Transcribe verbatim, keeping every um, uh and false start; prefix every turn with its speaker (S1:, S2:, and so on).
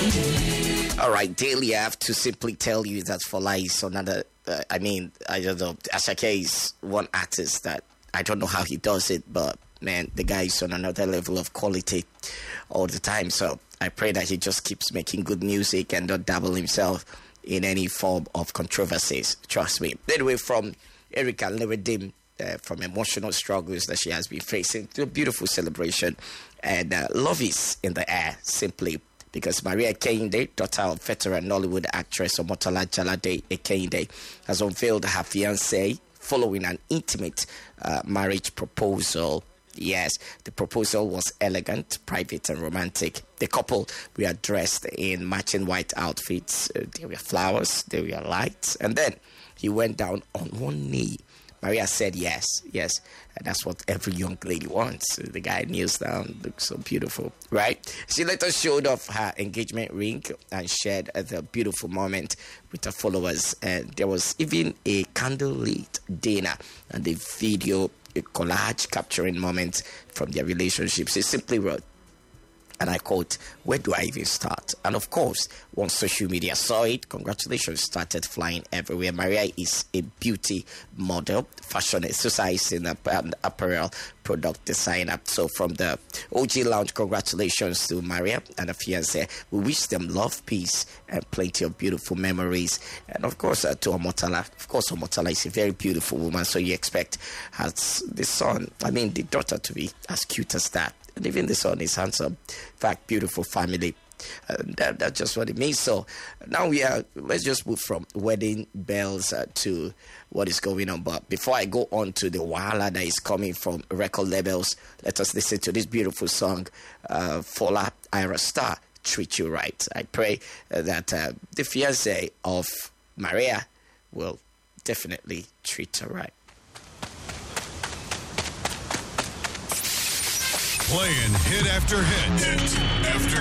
S1: All right, daily, I have to simply tell you that Fola is another. Uh, I mean, I don't know. Asake is one artist that I don't know how he does it, but man, the guy is on another level of quality all the time. So I pray that he just keeps making good music and don't dabble himself in any form of controversies. Trust me. Anyway, from Erica Leredim, uh, from emotional struggles that she has been facing, to a beautiful celebration, and uh, love is in the air, simply. Because Maria Kehinde, daughter of veteran Nollywood actress Omotola Jalade Kehinde, has unveiled her fiancé following an intimate uh, marriage proposal. Yes, the proposal was elegant, private, and romantic. The couple were dressed in matching white outfits. Uh, there were flowers, there were lights, and then he went down on one knee. Maria said yes, yes, and that's what every young lady wants. The guy kneels down, looks so beautiful, right? She later showed off her engagement ring and shared the beautiful moment with her followers. And there was even a candlelit dinner and the video, a collage capturing moments from their relationship. She simply wrote, and I quote, "Where do I even start?" And of course, once social media saw it, congratulations started flying everywhere. Maria is a beauty model, fashion exercising, and apparel product designer. So from the O G Lounge, congratulations to Maria and her fiancé. We wish them love, peace, and plenty of beautiful memories. And of course, uh, to Omotola. Of course, Omotola is a very beautiful woman, so you expect her, the son, I mean, the daughter to be as cute as that. And even the son is handsome. In fact, beautiful family. Uh, that, that's just what it means. So now we are, let's just move from wedding bells uh, to what is going on. But before I go on to the wahala that is coming from record labels, let us listen to this beautiful song, uh, Fola Ira Star, Treat You Right. I pray uh, that uh, the fiancé of Maria will definitely treat her right.
S2: Playing hit after hit, hit after